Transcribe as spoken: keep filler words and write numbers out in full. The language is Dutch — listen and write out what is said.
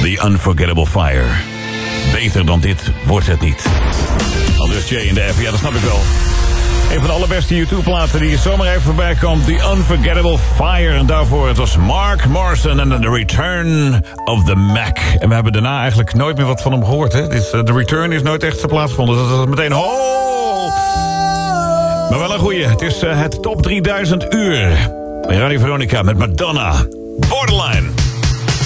The Unforgettable Fire. Beter dan dit wordt het niet. Al dus Jay in de F, ja dat snap ik wel. Een van de allerbeste U twee platen die zomaar even voorbij komt. The Unforgettable Fire. En daarvoor het was Mark Morrison en The Return of the Mac. En we hebben daarna eigenlijk nooit meer wat van hem gehoord. Hè? Dit, uh, The Return is nooit echt plaatsgevonden. Dat is meteen... Oh! Maar wel een goeie. Het is uh, het top drieduizend uur. Bij Radio Veronica met Madonna. Borderline.